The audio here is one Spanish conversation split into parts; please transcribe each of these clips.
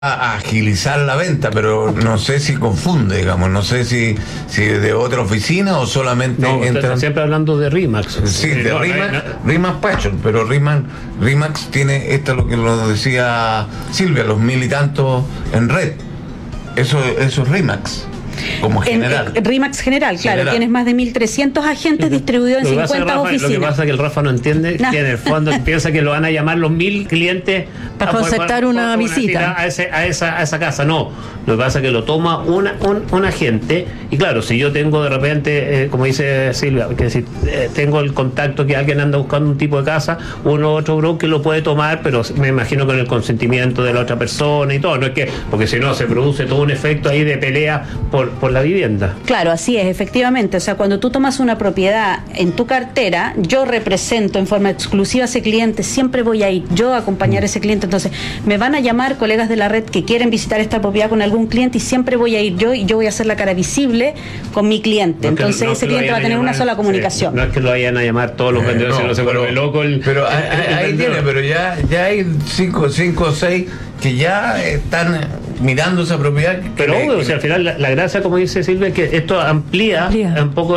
a agilizar la venta, pero no sé si confunde, digamos, no sé si de otra oficina o solamente no, entran... siempre hablando de RE/MAX. Sí, de RE/MAX Passion, pero RE/MAX tiene lo que lo decía Silvia, los 1000 y tantos en red. Eso es RE/MAX. Como general. RE/MAX general, claro. Tienes más de 1.300 agentes distribuidos en 50 oficinas. Lo que pasa es que el Rafa no entiende que en el fondo piensa que lo van a llamar los 1000 clientes para concertar una visita a esa casa. No, lo que pasa es que lo toma un agente. Y claro, si yo tengo de repente, como dice Silvia, que si tengo el contacto que alguien anda buscando un tipo de casa, uno u otro broker lo puede tomar, pero me imagino con el consentimiento de la otra persona y todo. No es que, porque si no se produce todo un efecto ahí de pelea por la vivienda. Claro, así es, efectivamente. O sea, cuando tú tomas una propiedad en tu cartera, yo represento en forma exclusiva a ese cliente, siempre voy a ir yo a acompañar a ese cliente. Entonces, me van a llamar colegas de la red que quieren visitar esta propiedad con algún cliente y siempre voy a ir yo y yo voy a hacer la cara visible con mi cliente. Entonces, ese cliente va a tener una sola comunicación. No es que lo vayan a llamar todos los vendedores, si no se vuelve loco pero ahí tiene, pero ya hay 5 o 6 que ya están mirando esa propiedad. Pero o sea, al final la gracia, como dice Silvia, es que esto amplía un poco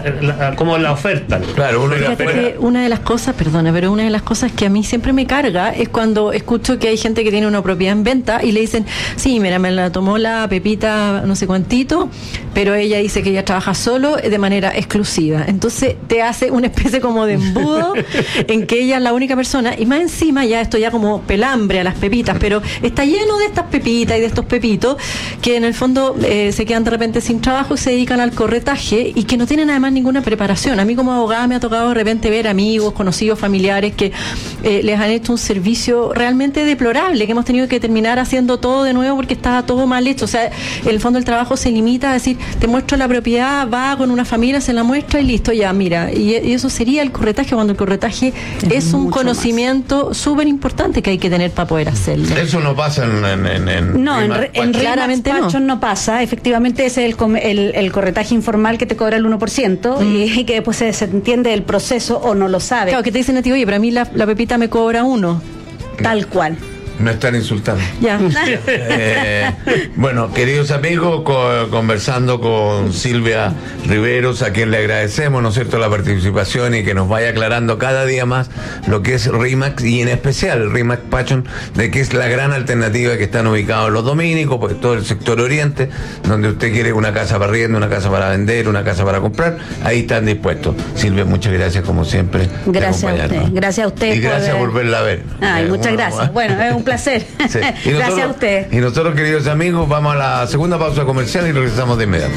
como la oferta. Claro, una de las cosas, perdona, pero una de las cosas que a mí siempre me carga es cuando escucho que hay gente que tiene una propiedad en venta y le dicen, sí, mira, me la tomó la Pepita no sé cuantito, pero ella dice que ella trabaja solo de manera exclusiva. Entonces te hace una especie como de embudo en que ella es la única persona, y más encima ya esto ya como pelambre a las pepitas, pero está lleno de estas pepitas y de estos pepitos que en el fondo se quedan de repente sin trabajo y se dedican al corretaje y que no tienen además ninguna preparación. A mí como abogada me ha tocado de repente ver amigos, conocidos, familiares que les han hecho un servicio realmente deplorable, que hemos tenido que terminar haciendo todo de nuevo porque estaba todo mal hecho. O sea, en el fondo el trabajo se limita a decir, te muestro la propiedad, va con una familia, se la muestra y listo, ya, mira. Y eso sería el corretaje, cuando el corretaje es un conocimiento súper importante que hay que tener para poder hacerlo. Eso no pasa en claramente no pasa. Efectivamente ese es el corretaje informal que te cobra el 1% y que después se entiende el proceso o no lo sabe. Claro, que te dicen a ti, oye, pero a mí la Pepita me cobra 1. Tal cual. Me están insultando. Ya. Bueno, queridos amigos, conversando con Silvia Riveros, a quien le agradecemos, ¿no es cierto?, la participación y que nos vaya aclarando cada día más lo que es RE/MAX y en especial el RE/MAX Passion, de que es la gran alternativa que están ubicados los dominicos, pues todo el sector oriente, donde usted quiere una casa para arriendo, una casa para vender, una casa para comprar, ahí están dispuestos. Silvia, muchas gracias como siempre. Gracias a usted. Gracias a usted. Y gracias por volverla a ver. Ay, muchas gracias. Bueno, es un placer. Sí. Gracias a usted. Y nosotros, queridos amigos, vamos a la segunda pausa comercial y regresamos de inmediato.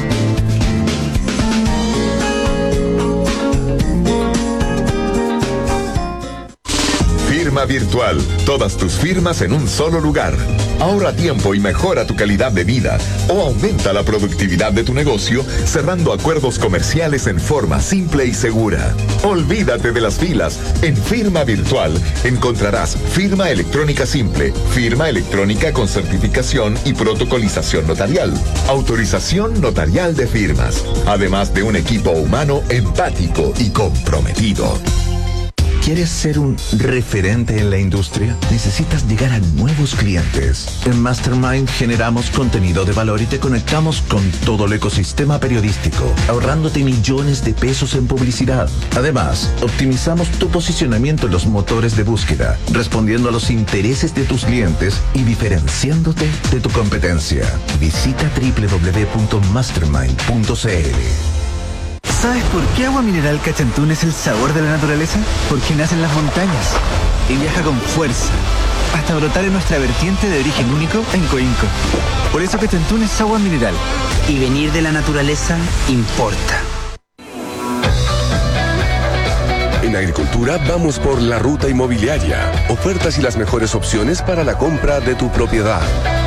Firma virtual. Todas tus firmas en un solo lugar. Ahorra tiempo y mejora tu calidad de vida o aumenta la productividad de tu negocio cerrando acuerdos comerciales en forma simple y segura. Olvídate de las filas. En Firma Virtual encontrarás firma electrónica simple, firma electrónica con certificación y protocolización notarial, autorización notarial de firmas, además de un equipo humano empático y comprometido. ¿Quieres ser un referente en la industria? Necesitas llegar a nuevos clientes. En Mastermind generamos contenido de valor y te conectamos con todo el ecosistema periodístico, ahorrándote millones de pesos en publicidad. Además, optimizamos tu posicionamiento en los motores de búsqueda, respondiendo a los intereses de tus clientes y diferenciándote de tu competencia. Visita www.mastermind.cl. ¿Sabes por qué Agua Mineral Cachantún es el sabor de la naturaleza? Porque nace en las montañas y viaja con fuerza hasta brotar en nuestra vertiente de origen único en Coinco. Por eso Cachantún es agua mineral. Y venir de la naturaleza importa. En Agricultura vamos por la ruta inmobiliaria. Ofertas y las mejores opciones para la compra de tu propiedad.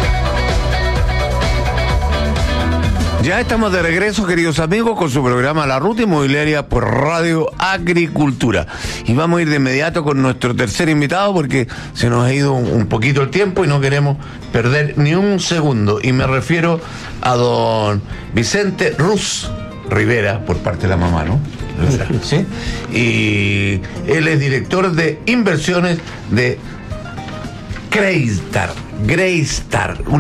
Ya estamos de regreso, queridos amigos, con su programa La Ruta Inmobiliaria por Radio Agricultura. Y vamos a ir de inmediato con nuestro tercer invitado porque se nos ha ido un poquito el tiempo y no queremos perder ni un segundo. Y me refiero a don Vicente Ruz Rivera, por parte de la mamá, ¿no? ¿Sí? Y él es director de inversiones de Kreistar. Greystar.